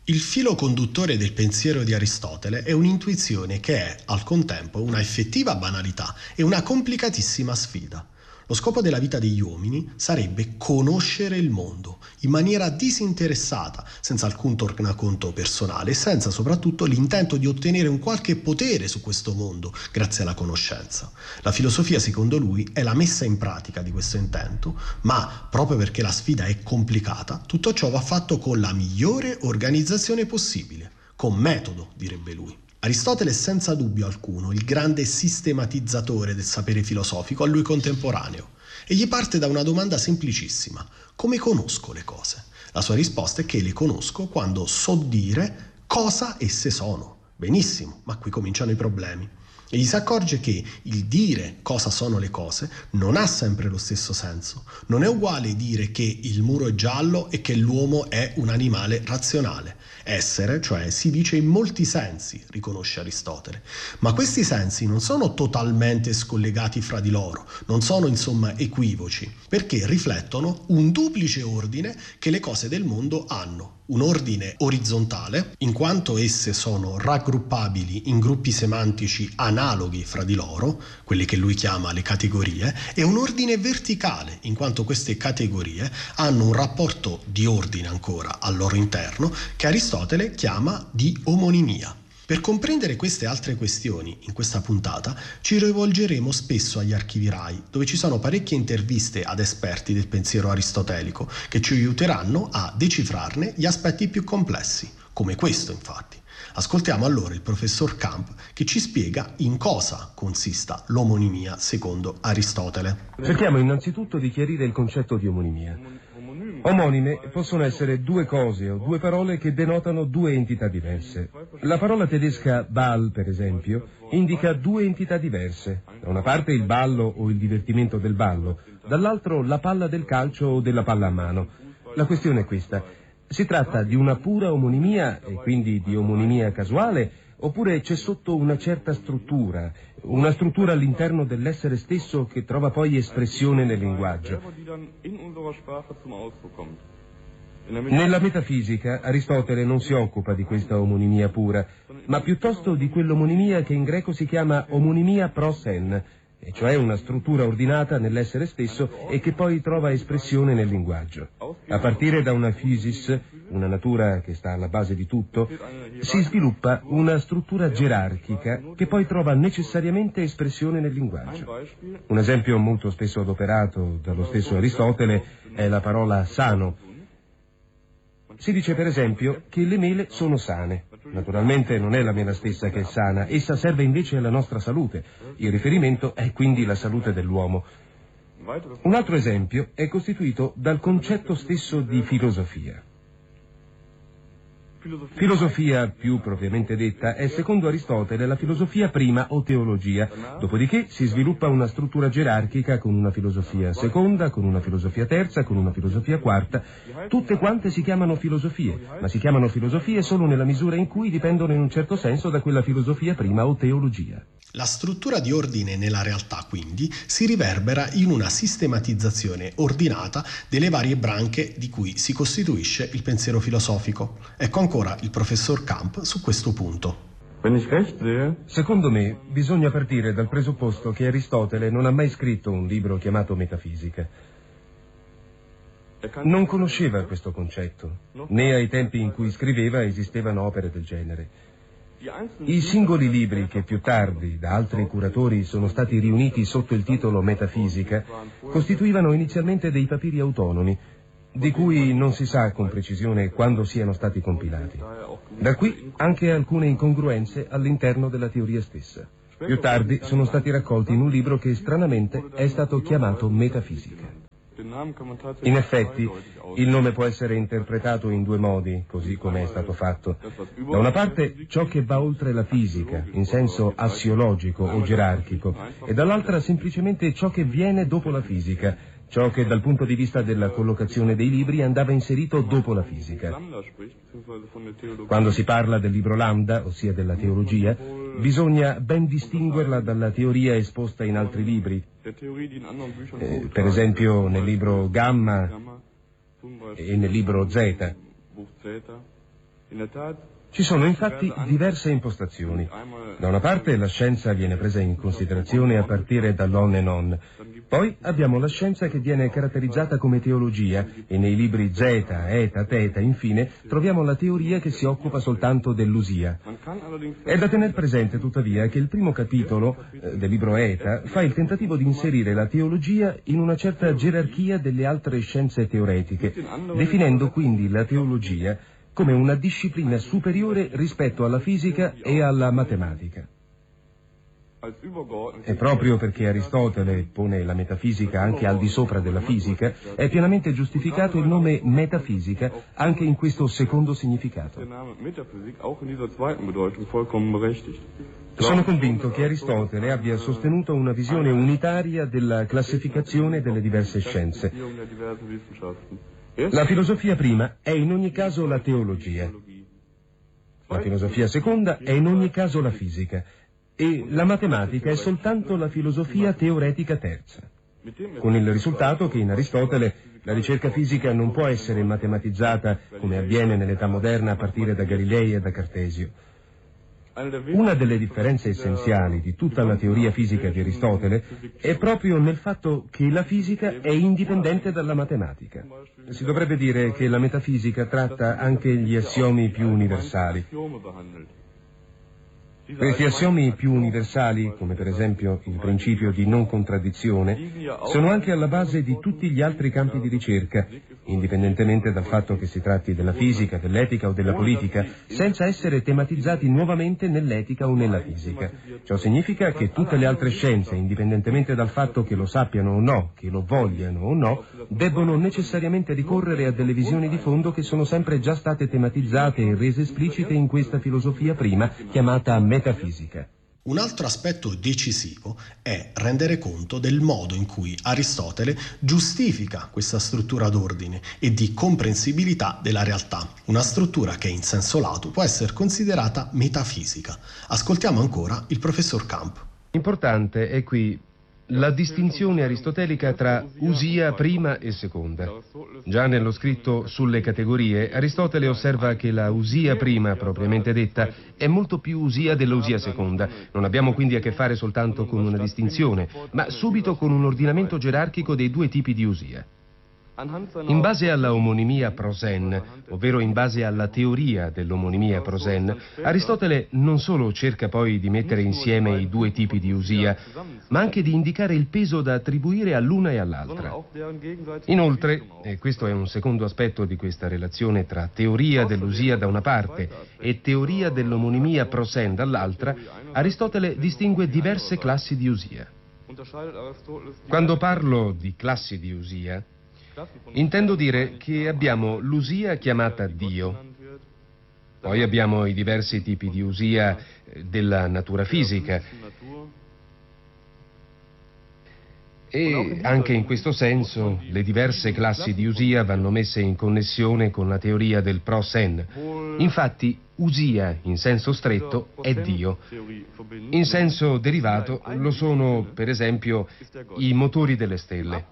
Il filo conduttore del pensiero di Aristotele è un'intuizione che è, al contempo, una effettiva banalità e una complicatissima sfida. Lo scopo della vita degli uomini sarebbe conoscere il mondo in maniera disinteressata, senza alcun tornaconto personale e senza soprattutto l'intento di ottenere un qualche potere su questo mondo grazie alla conoscenza. La filosofia, secondo lui, è la messa in pratica di questo intento, ma proprio perché la sfida è complicata, tutto ciò va fatto con la migliore organizzazione possibile, con metodo, direbbe lui. Aristotele è senza dubbio alcuno il grande sistematizzatore del sapere filosofico a lui contemporaneo. Egli parte da una domanda semplicissima: come conosco le cose? La sua risposta è che le conosco quando so dire cosa esse sono. Benissimo, ma qui cominciano i problemi. Egli si accorge che il dire cosa sono le cose non ha sempre lo stesso senso. Non è uguale dire che il muro è giallo e che l'uomo è un animale razionale. Essere, cioè, si dice in molti sensi, riconosce Aristotele. Ma questi sensi non sono totalmente scollegati fra di loro, non sono insomma equivoci, perché riflettono un duplice ordine che le cose del mondo hanno. Un ordine orizzontale, in quanto esse sono raggruppabili in gruppi semantici analoghi fra di loro, quelli che lui chiama le categorie, e un ordine verticale, in quanto queste categorie hanno un rapporto di ordine ancora al loro interno, che Aristotele chiama di omonimia. Per comprendere queste altre questioni, in questa puntata, ci rivolgeremo spesso agli archivi RAI, dove ci sono parecchie interviste ad esperti del pensiero aristotelico che ci aiuteranno a decifrarne gli aspetti più complessi, come questo infatti. Ascoltiamo allora il professor Camp che ci spiega in cosa consista l'omonimia secondo Aristotele. Cerchiamo innanzitutto di chiarire il concetto di omonimia. Omonime possono essere due cose o due parole che denotano due entità diverse. La parola tedesca Ball, per esempio, indica due entità diverse. Da una parte il ballo o il divertimento del ballo, dall'altro la palla del calcio o della palla a mano. La questione è questa: si tratta di una pura omonimia e quindi di omonimia casuale, oppure c'è sotto una certa struttura, una struttura all'interno dell'essere stesso che trova poi espressione nel linguaggio. Nella metafisica Aristotele non si occupa di questa omonimia pura, ma piuttosto di quell'omonimia che in greco si chiama omonimia pros en, e cioè una struttura ordinata nell'essere stesso e che poi trova espressione nel linguaggio. A partire da una physis, una natura che sta alla base di tutto, si sviluppa una struttura gerarchica che poi trova necessariamente espressione nel linguaggio. Un esempio molto spesso adoperato dallo stesso Aristotele è la parola sano. Si dice per esempio che le mele sono sane. Naturalmente non è la mela stessa che è sana, essa serve invece alla nostra salute. Il riferimento è quindi la salute dell'uomo. Un altro esempio è costituito dal concetto stesso di filosofia. Filosofia, più propriamente detta, è secondo Aristotele la filosofia prima o teologia, dopodiché si sviluppa una struttura gerarchica con una filosofia seconda, con una filosofia terza, con una filosofia quarta. Tutte quante si chiamano filosofie, ma si chiamano filosofie solo nella misura in cui dipendono in un certo senso da quella filosofia prima o teologia. La struttura di ordine nella realtà, quindi, si riverbera in una sistematizzazione ordinata delle varie branche di cui si costituisce il pensiero filosofico. Ecco ancora il professor Camp su questo punto. Secondo me, bisogna partire dal presupposto che Aristotele non ha mai scritto un libro chiamato Metafisica. Non conosceva questo concetto, né ai tempi in cui scriveva esistevano opere del genere. I singoli libri che più tardi, da altri curatori, sono stati riuniti sotto il titolo Metafisica, costituivano inizialmente dei papiri autonomi, di cui non si sa con precisione quando siano stati compilati. Da qui anche alcune incongruenze all'interno della teoria stessa. Più tardi sono stati raccolti in un libro che stranamente è stato chiamato Metafisica. In effetti, il nome può essere interpretato in due modi, così come è stato fatto. Da una parte, ciò che va oltre la fisica, in senso assiologico o gerarchico, e dall'altra semplicemente ciò che viene dopo la fisica, ciò che dal punto di vista della collocazione dei libri andava inserito dopo la fisica. Quando si parla del libro Lambda, ossia della teologia, bisogna ben distinguerla dalla teoria esposta in altri libri, per esempio nel libro Gamma e nel libro Zeta. Ci sono infatti diverse impostazioni. Da una parte la scienza viene presa in considerazione a partire dall'on e non. Poi abbiamo la scienza che viene caratterizzata come teologia e nei libri Zeta, Eta, Teta, infine, troviamo la teoria che si occupa soltanto dell'usia. È da tener presente tuttavia che il primo capitolo del libro Eta fa il tentativo di inserire la teologia in una certa gerarchia delle altre scienze teoretiche, definendo quindi la teologia come una disciplina superiore rispetto alla fisica e alla matematica. E proprio perché Aristotele pone la metafisica anche al di sopra della fisica, è pienamente giustificato il nome metafisica anche in questo secondo significato. Sono convinto che Aristotele abbia sostenuto una visione unitaria della classificazione delle diverse scienze. La filosofia prima è in ogni caso la teologia, la filosofia seconda è in ogni caso la fisica e la matematica è soltanto la filosofia teoretica terza, con il risultato che in Aristotele la ricerca fisica non può essere matematizzata come avviene nell'età moderna a partire da Galilei e da Cartesio. Una delle differenze essenziali di tutta la teoria fisica di Aristotele è proprio nel fatto che la fisica è indipendente dalla matematica. Si dovrebbe dire che la metafisica tratta anche gli assiomi più universali. Questi assiomi più universali, come per esempio il principio di non contraddizione, sono anche alla base di tutti gli altri campi di ricerca, indipendentemente dal fatto che si tratti della fisica, dell'etica o della politica, senza essere tematizzati nuovamente nell'etica o nella fisica. Ciò significa che tutte le altre scienze, indipendentemente dal fatto che lo sappiano o no, che lo vogliano o no, debbono necessariamente ricorrere a delle visioni di fondo che sono sempre già state tematizzate e rese esplicite in questa filosofia prima, chiamata metafisica. Un altro aspetto decisivo è rendere conto del modo in cui Aristotele giustifica questa struttura d'ordine e di comprensibilità della realtà, una struttura che in senso lato può essere considerata metafisica. Ascoltiamo ancora il professor Camp. Importante è qui la distinzione aristotelica tra usia prima e seconda. Già nello scritto sulle categorie, Aristotele osserva che la usia prima, propriamente detta, è molto più usia dell'usia seconda. Non abbiamo quindi a che fare soltanto con una distinzione, ma subito con un ordinamento gerarchico dei due tipi di usia. In base alla omonimia prosen, ovvero in base alla teoria dell'omonimia prosen, Aristotele non solo cerca poi di mettere insieme i due tipi di usia, ma anche di indicare il peso da attribuire all'una e all'altra. Inoltre, e questo è un secondo aspetto di questa relazione tra teoria dell'usia da una parte e teoria dell'omonimia prosen dall'altra, Aristotele distingue diverse classi di usia. Quando parlo di classi di usia, intendo dire che abbiamo l'usia chiamata Dio, poi abbiamo i diversi tipi di usia della natura fisica e anche in questo senso le diverse classi di usia vanno messe in connessione con la teoria del prosen. Infatti usia in senso stretto è Dio, in senso derivato lo sono per esempio i motori delle stelle.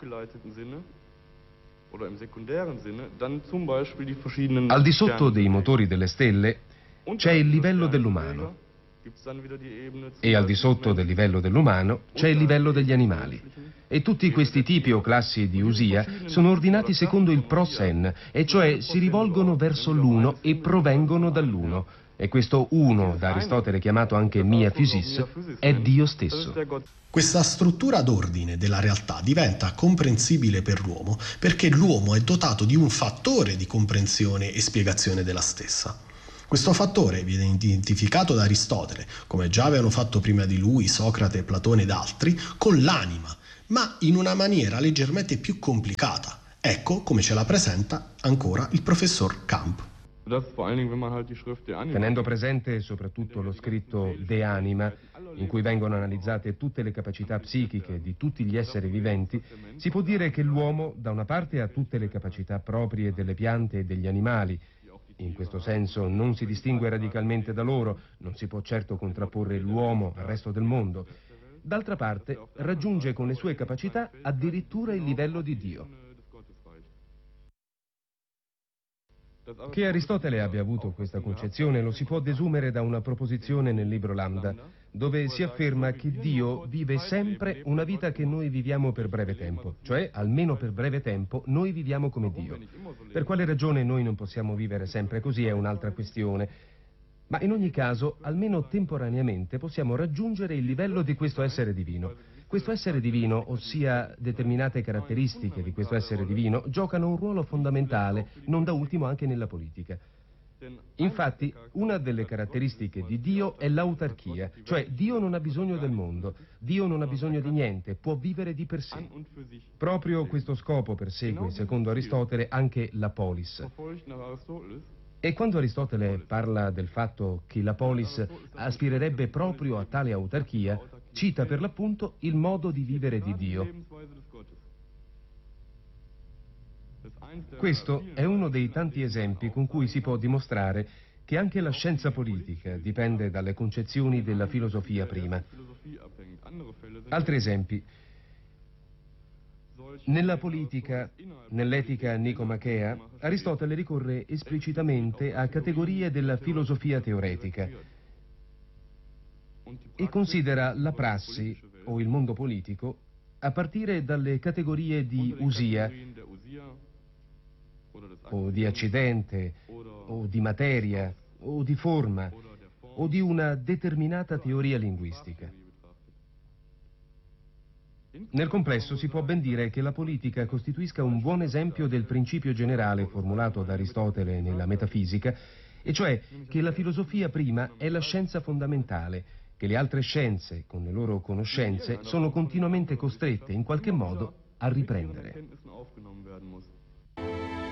Al di sotto dei motori delle stelle c'è il livello dell'umano e al di sotto del livello dell'umano c'è il livello degli animali. E tutti questi tipi o classi di usia sono ordinati secondo il prosen, e cioè si rivolgono verso l'uno e provengono dall'uno. E questo uno, da Aristotele chiamato anche mia physis, è Dio stesso. Questa struttura d'ordine della realtà diventa comprensibile per l'uomo perché l'uomo è dotato di un fattore di comprensione e spiegazione della stessa. Questo fattore viene identificato da Aristotele, come già avevano fatto prima di lui Socrate, Platone ed altri, con l'anima, ma in una maniera leggermente più complicata. Ecco come ce la presenta ancora il professor Camp. Tenendo presente soprattutto lo scritto De Anima, in cui vengono analizzate tutte le capacità psichiche di tutti gli esseri viventi, si può dire che l'uomo da una parte ha tutte le capacità proprie delle piante e degli animali. In questo senso non si distingue radicalmente da loro, non si può certo contrapporre l'uomo al resto del mondo. D'altra parte raggiunge con le sue capacità addirittura il livello di Dio. Che Aristotele abbia avuto questa concezione lo si può desumere da una proposizione nel libro Lambda, dove si afferma che Dio vive sempre una vita che noi viviamo per breve tempo, cioè almeno per breve tempo noi viviamo come Dio. Per quale ragione noi non possiamo vivere sempre così è un'altra questione, ma in ogni caso, almeno temporaneamente, possiamo raggiungere il livello di questo essere divino. Questo essere divino, ossia determinate caratteristiche di questo essere divino, giocano un ruolo fondamentale, non da ultimo anche nella politica. Infatti, una delle caratteristiche di Dio è l'autarchia, cioè Dio non ha bisogno del mondo, Dio non ha bisogno di niente, può vivere di per sé. Proprio questo scopo persegue, secondo Aristotele, anche la polis. E quando Aristotele parla del fatto che la polis aspirerebbe proprio a tale autarchia, cita per l'appunto il modo di vivere di Dio. Questo è uno dei tanti esempi con cui si può dimostrare che anche la scienza politica dipende dalle concezioni della filosofia prima. Altri esempi. Nella politica, nell'etica nicomachea, Aristotele ricorre esplicitamente a categorie della filosofia teoretica e considera la prassi, o il mondo politico, a partire dalle categorie di usia, o di accidente, o di materia, o di forma, o di una determinata teoria linguistica. Nel complesso si può ben dire che la politica costituisca un buon esempio del principio generale formulato da Aristotele nella metafisica, e cioè che la filosofia prima è la scienza fondamentale, che le altre scienze, con le loro conoscenze, sono continuamente costrette in qualche modo a riprendere.